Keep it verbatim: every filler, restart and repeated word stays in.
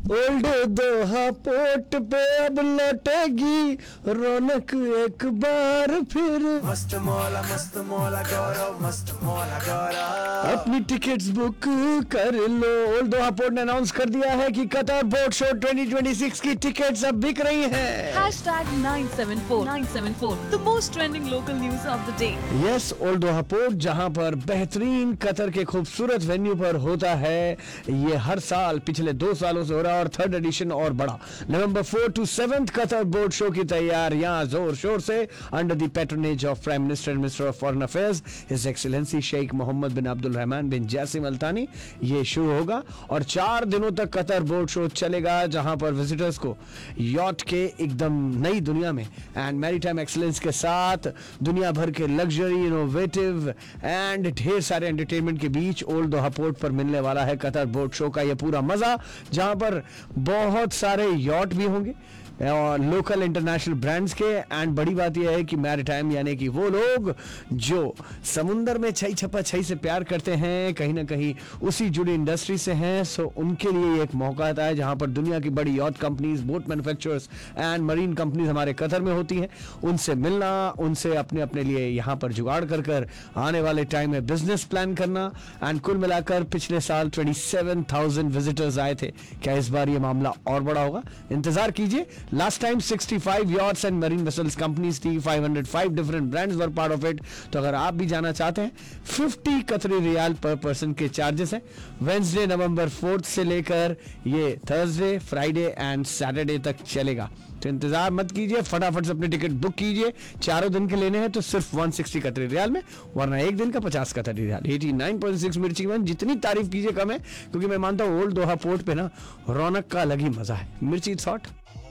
Old दोहा port पे अब लौटेगी रौनक एक बार फिर। मस्त मौला मस्त मौला गौरव मस्त मौला गौरव। अपनी टिकट्स बुक कर लो। ओल्ड दोहा पोर्ट ने अनाउंस कर दिया है कि Qatar boat show twenty twenty six की टिकट्स अब बिक रही हैं। Hashtag nine seven four nine seven four, the most trending local news of the day. Yes, old Doha port जहां पर बेहतरीन कतर के खूबसूरत वेन्यू पर होता है। ये हर साल पिछले दो सालों से हो रहा है और थर्ड एडिशन और बड़ा। नवंबर four two seventh Qatar boat show की तैयारियां जोर शोर से under the patronage of prime minister minister of foreign affairs his excellency Sheikh Mohammad बिन अब्दुल रहमान बिन जासिम अल थानी ये शुरू होगा और चार दिनों तक कतर बोट शो चलेगा, जहां पर विजिटर्स को यॉट के एकदम नई दुनिया में एंड मैरीटाइम एक्सीलेंस के साथ दुनिया भर के लग्जरी, इनोवेटिव एंड ढेर सारे एंटरटेनमेंट के बीच ओल्ड दोहा पोर्ट पर मिलने वाला है कतर बोट शो का ये पूरा मजा, जहां पर बहुत सारे यॉट भी होंगे और लोकल इंटरनेशनल ब्रांड्स के। एंड बड़ी बात यह है कि मैरीटाइम यानी कि वो लोग जो समुंदर में छई छपा छई से प्यार करते हैं, कहीं ना कहीं उसी जुड़ी इंडस्ट्री से हैं, सो उनके लिए एक मौका आता है जहां पर दुनिया की बड़ी yacht companies, boat manufacturers and marine companies हमारे कतर में होती हैं, उनसे मिलना, उनसे अपने अपने लिए यहाँ पर जुगाड़ कर कर आने वाले टाइम में बिजनेस प्लान करना। एंड कुल मिलाकर पिछले साल ट्वेंटी सेवन थाउजेंड विजिटर्स आए थे। क्या इस बार ये मामला और बड़ा होगा? इंतजार कीजिए। Last time sixty-five yachts and marine vessels companies थी, five hundred five different brands were part of it। तो अगर आप भी जाना चाहते हैं, फिफ्टी कतरी रियाल पर पर्सन के चार्जेस हैं। वेंसडे नवंबर फोर्थ से लेकर ये थर्सडे, फ्राइडे एंड सैटरडे तक चलेगा। तो इंतजार मत कीजिए, फटाफट से अपनी टिकट बुक कीजिए। चारों दिन के लेने हैं तो सिर्फ एक सौ साठ कतरी रियाल में, वरना एक दिन का पचास कतरी रियाल। नवासी पॉइंट सिक्स मिर्ची वन, जितनी तारीफ कीजिए कम है, क्योंकि मैं मानता हूँ ओल्ड दोहा पोर्ट पे ना रौनक का अलग ही मजा है। मिर्ची इट्स हॉट।